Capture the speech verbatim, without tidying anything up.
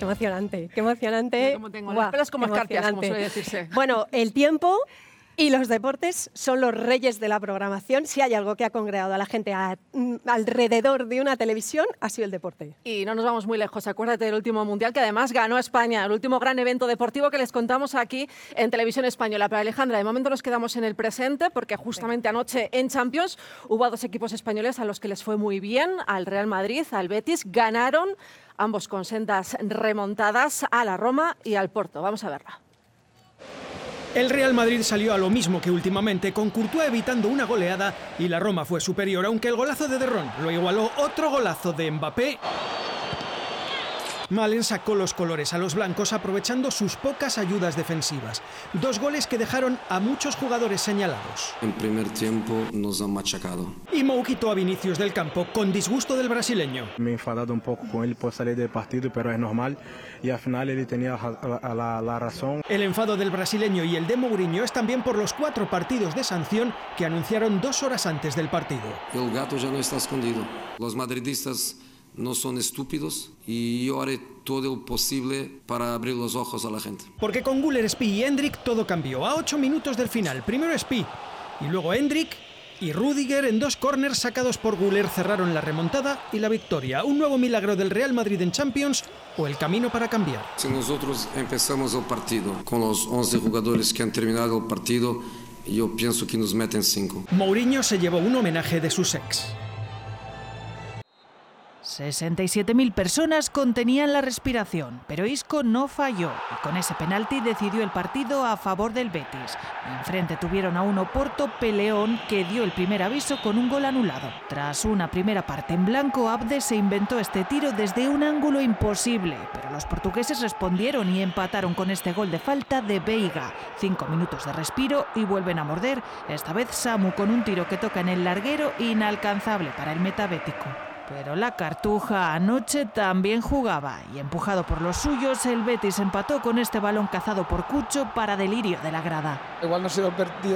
emocionante, qué emocionante. Como tengo las pelas como escarpias, como suele decirse. Bueno, el tiempo y los deportes son los reyes de la programación. Si hay algo que ha congregado a la gente a, alrededor de una televisión, ha sido el deporte. Y no nos vamos muy lejos. Acuérdate del último Mundial, que además ganó España, el último gran evento deportivo que les contamos aquí en Televisión Española. Pero Alejandra, de momento nos quedamos en el presente, porque justamente anoche en Champions hubo a dos equipos españoles a los que les fue muy bien, al Real Madrid, al Betis. Ganaron ambos con sendas remontadas a la Roma y al Porto. Vamos a verla. El Real Madrid salió a lo mismo que últimamente, con Courtois evitando una goleada, y la Roma fue superior, aunque el golazo de Derrón lo igualó otro golazo de Mbappé. Malen sacó los colores a los blancos aprovechando sus pocas ayudas defensivas. Dos goles que dejaron a muchos jugadores señalados. En primer tiempo nos han machacado. Y Mou quitó a Vinicius del campo con disgusto del brasileño. Me he enfadado un poco con él por salir del partido, pero es normal. Y al final él tenía la, la, la razón. El enfado del brasileño y el de Mourinho es también por los cuatro partidos de sanción que anunciaron dos horas antes del partido. El gato ya no está escondido. Los madridistas no son estúpidos y yo haré todo lo posible para abrir los ojos a la gente. Porque con Güler, Spi y Endrick todo cambió. A ocho minutos del final, primero Spi y luego Endrick y Rüdiger en dos córners sacados por Güler cerraron la remontada y la victoria. Un nuevo milagro del Real Madrid en Champions o el camino para cambiar. Si nosotros empezamos el partido con los once jugadores que han terminado el partido, yo pienso que nos meten cinco. Mourinho se llevó un homenaje de sus ex. sesenta y siete mil personas contenían la respiración, pero Isco no falló y con ese penalti decidió el partido a favor del Betis. Enfrente tuvieron a un Oporto peleón que dio el primer aviso con un gol anulado. Tras una primera parte en blanco, Abde se inventó este tiro desde un ángulo imposible, pero los portugueses respondieron y empataron con este gol de falta de Veiga. Cinco minutos de respiro y vuelven a morder, esta vez Samu con un tiro que toca en el larguero inalcanzable para el metabético. Pero la Cartuja anoche también jugaba y empujado por los suyos, el Betis empató con este balón cazado por Cucho para delirio de la grada. Igual no ha sido el partido